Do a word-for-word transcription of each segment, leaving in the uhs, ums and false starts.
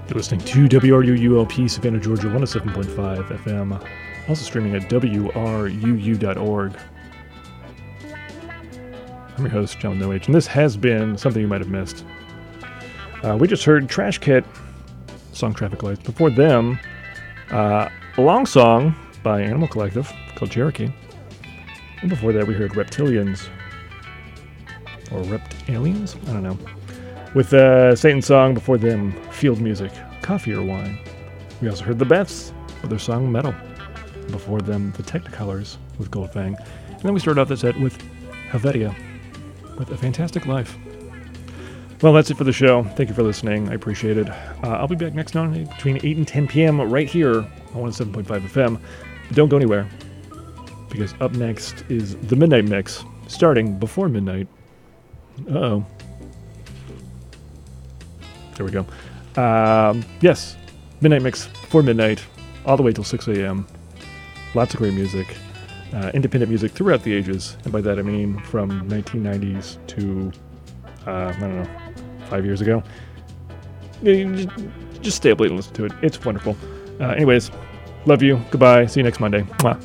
You're listening to W R U U L P, Savannah, Georgia, one oh seven point five F M. Also streaming at W R U U dot org. I'm your host, John No H, and this has been something you might have missed. Uh, we just heard Trash Kit, song Traffic Lights. Before them, uh, a long song by Animal Collective called Cherokee. And before that, we heard Reptilians. Or Reptalians? I don't know. With uh, Satan's song before them, Field Music, Coffee or Wine. We also heard the Beths with their song Metal. Before them, the Technicolors with Goldfang. And then we started off the set with Helvetia with A Fantastic Life. Well, that's it for the show. Thank you for listening. I appreciate it. Uh, I'll be back next night between eight and ten p.m. right here on one oh seven point five F M. Don't go anywhere, because up next is the Midnight Mix, starting before midnight. Uh-oh. There we go. Um, yes, Midnight Mix for midnight, all the way till six a.m. Lots of great music, uh, independent music throughout the ages, and by that I mean from nineteen nineties to, uh, I don't know, five years ago. Just, just stay up late and listen to it. It's wonderful. Uh, anyways, love you. Goodbye. See you next Monday. Mwah.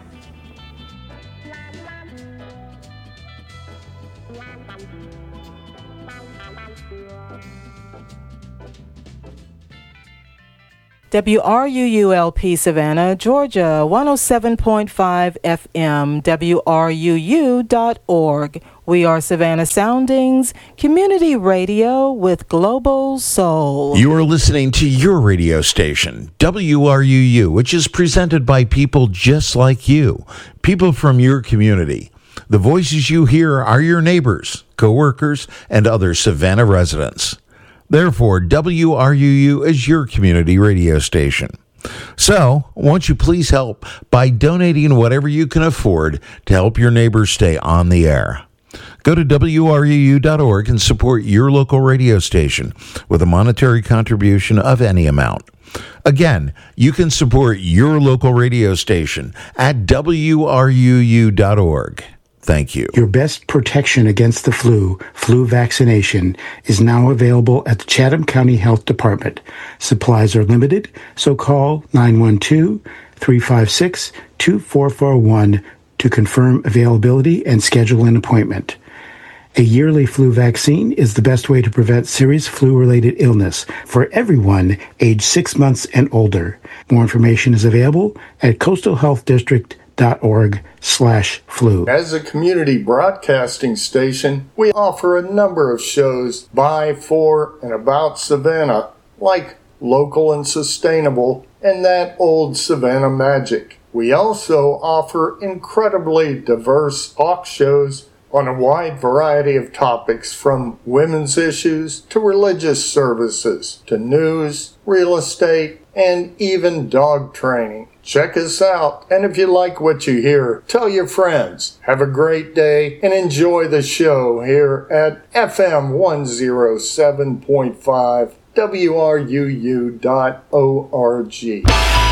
W R U U L P Savannah, Georgia, one oh seven point five F M, W R U U dot org. We are Savannah Soundings, community radio with global soul. You are listening to your radio station, W R U U, which is presented by people just like you, people from your community. The voices you hear are your neighbors, coworkers, and other Savannah residents. Therefore, W R U U is your community radio station. So, won't you please help by donating whatever you can afford to help your neighbors stay on the air? Go to W R U U dot org and support your local radio station with a monetary contribution of any amount. Again, you can support your local radio station at W R U U dot org. Thank you. Your best protection against the flu, flu vaccination, is now available at the Chatham County Health Department. Supplies are limited, so call nine one two, three five six, two four four one to confirm availability and schedule an appointment. A yearly flu vaccine is the best way to prevent serious flu-related illness for everyone aged six months and older. More information is available at coastal health district dot org slash flu. As a community broadcasting station, we offer a number of shows by, for, and about Savannah, like Local and Sustainable and That Old Savannah Magic. We also offer incredibly diverse talk shows on a wide variety of topics, from women's issues to religious services to news, real estate, and even dog training. Check us out, and if you like what you hear, tell your friends. Have a great day and enjoy the show here at F M one oh seven point five W R U U dot org.